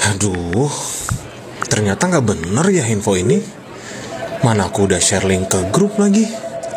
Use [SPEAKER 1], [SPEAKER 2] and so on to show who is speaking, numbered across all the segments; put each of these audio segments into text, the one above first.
[SPEAKER 1] Aduh, ternyata nggak bener ya info ini. Mana aku udah share link ke grup lagi.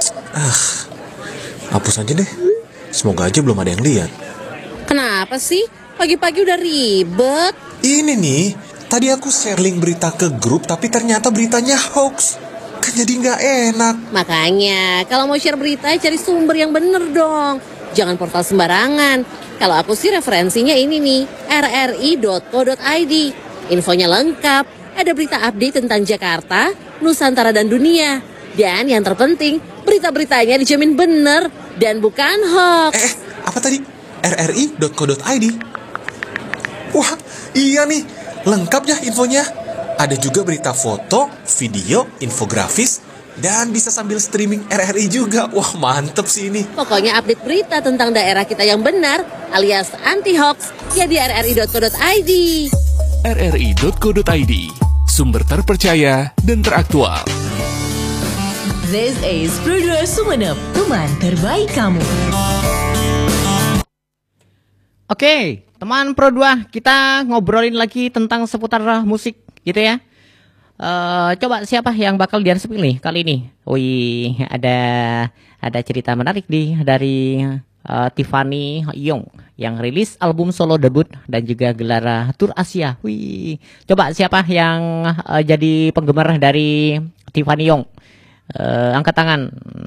[SPEAKER 1] Hapus aja deh. Semoga aja belum ada yang lihat.
[SPEAKER 2] Kenapa sih? Pagi-pagi udah ribet.
[SPEAKER 1] Ini nih, tadi aku share link berita ke grup, tapi ternyata beritanya hoax. Kan jadi nggak enak.
[SPEAKER 2] Makanya, kalau mau share berita, cari sumber yang bener dong. Jangan portal sembarangan. Kalau aku sih referensinya ini nih, rri.co.id. Infonya lengkap, ada berita update tentang Jakarta, Nusantara dan dunia. Dan yang terpenting, berita-beritanya dijamin bener dan bukan hoax.
[SPEAKER 1] Apa tadi? rri.co.id. Wah, iya nih, lengkap ya infonya. Ada juga berita foto, video, infografis, dan bisa sambil streaming RRI juga. Wah, mantep sih ini.
[SPEAKER 2] Pokoknya update berita tentang daerah kita yang benar, alias anti-hoax, ya di rri.co.id.
[SPEAKER 3] rri.co.id, sumber terpercaya dan teraktual.
[SPEAKER 4] This is Pro2 Sumenep, teman terbaik kamu.
[SPEAKER 5] Oke, teman Pro2, kita ngobrolin lagi tentang seputar musik gitu ya. Coba siapa yang bakal diansip nih kali ini? Wih, ada cerita menarik nih dari Tiffany Young yang rilis album solo debut dan juga gelar tur Asia. Wih, coba siapa yang jadi penggemar dari Tiffany Young? Angkat tangan.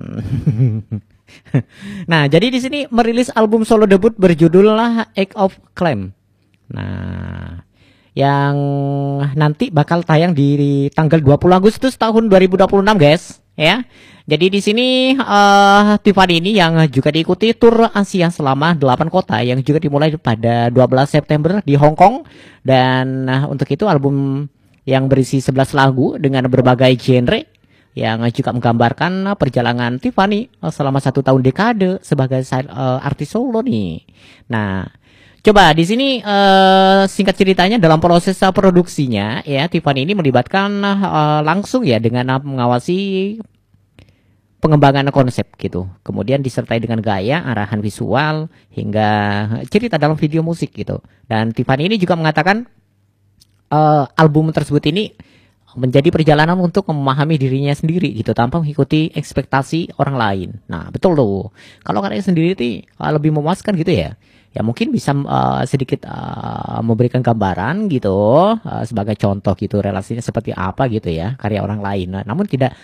[SPEAKER 5] Nah, jadi di sini merilis album solo debut berjudul Act of Claim. Nah, yang nanti bakal tayang di tanggal 20 Agustus tahun 2026, guys, ya. Jadi di sini Tiffany ini yang juga diikuti tur Asia selama 8 kota yang juga dimulai pada 12 September di Hong Kong, dan untuk itu album yang berisi 11 lagu dengan berbagai genre yang juga menggambarkan perjalanan Tiffany selama 1 tahun dekade sebagai artis solo nih. Nah, coba di sini singkat ceritanya dalam proses produksinya ya, Tiffany ini melibatkan langsung ya dengan mengawasi pengembangan konsep gitu. Kemudian disertai dengan gaya, arahan visual hingga cerita dalam video musik gitu. Dan Tiffany ini juga mengatakan album tersebut ini menjadi perjalanan untuk memahami dirinya sendiri gitu tanpa mengikuti ekspektasi orang lain. Nah, betul loh. Kalau karya sendiri tuh lebih memuaskan gitu ya. Ya mungkin bisa sedikit memberikan gambaran gitu sebagai contoh gitu relasinya seperti apa gitu ya karya orang lain. Nah, namun tidak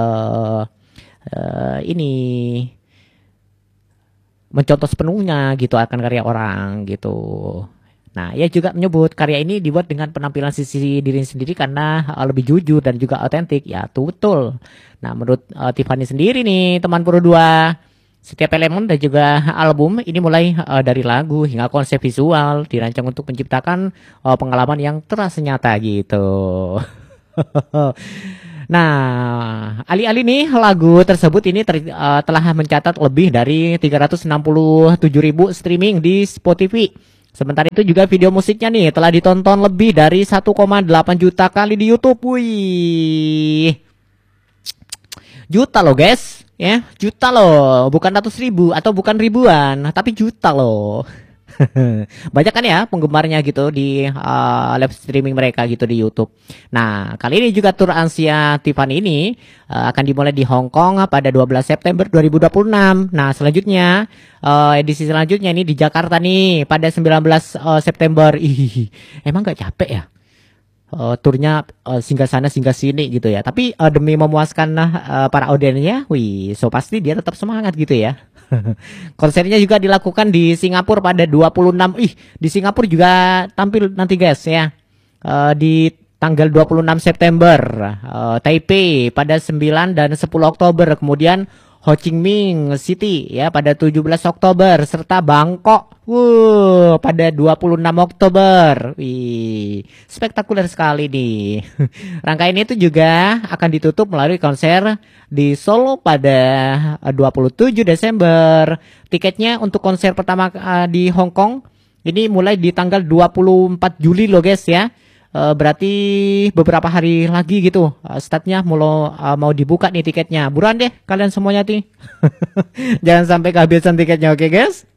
[SPEAKER 5] ini mencontoh sepenuhnya gitu akan karya orang gitu. Nah, ia juga menyebut karya ini dibuat dengan penampilan sisi diri sendiri karena lebih jujur dan juga otentik. Ya, itu betul. Nah, menurut Tiffany sendiri nih, teman Pro2, setiap elemen dan juga album ini mulai dari lagu hingga konsep visual dirancang untuk menciptakan pengalaman yang terasa nyata gitu. Nah, alih-alih nih lagu tersebut ini telah mencatat lebih dari 367.000 streaming di Spotify. Sementara itu juga video musiknya nih telah ditonton lebih dari 1,8 juta kali di YouTube. Wih, juta loh guys, ya juta loh, bukan ratus ribu atau bukan ribuan, tapi juta loh. Banyak kan ya penggemarnya gitu di live streaming mereka gitu di YouTube. Nah, kali ini juga tur Asia Tiffany ini akan dimulai di Hong Kong pada 12 September 2026. Nah, selanjutnya edisi selanjutnya ini di Jakarta nih pada 19 September. Ih, emang gak capek ya? Turnya singgah sana singgah sini gitu ya. Tapi demi memuaskan para audiensnya, wih, so pasti dia tetap semangat gitu ya. Konsernya juga dilakukan di Singapura pada 26. Di Singapura juga tampil nanti guys ya. Di tanggal 26 September, Taipei pada 9 dan 10 Oktober, kemudian Ho Chi Minh City ya pada 17 Oktober serta Bangkok pada 26 Oktober. Wih, spektakuler sekali nih. Rangkaian itu juga akan ditutup melalui konser di Solo pada 27 Desember. Tiketnya untuk konser pertama di Hong Kong ini mulai di tanggal 24 Juli loh guys ya. Berarti beberapa hari lagi gitu startnya mau dibuka nih tiketnya. Buruan deh kalian semuanya nih. Jangan sampai kehabisan tiketnya, oke guys.